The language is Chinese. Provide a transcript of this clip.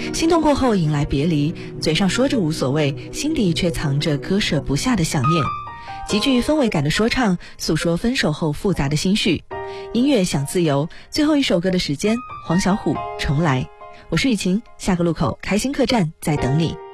心动过后迎来别离，嘴上说着无所谓，心底却藏着割舍不下的想念。极具氛围感的说唱，诉说分手后复杂的心绪。音乐想自由，最后一首歌的时间，黄小琥重来。我是雨晴，下个路口开心客栈在等你。